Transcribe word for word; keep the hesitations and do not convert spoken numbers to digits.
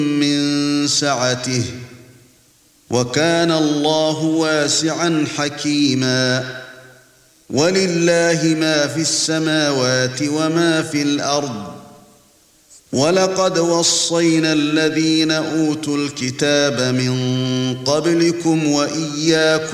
من سعته وكان الله واسعا حكيما ولله ما في السماوات وما في الأرض ولقد وصينا الذين أوتوا الكتاب من قبلكم وإياكم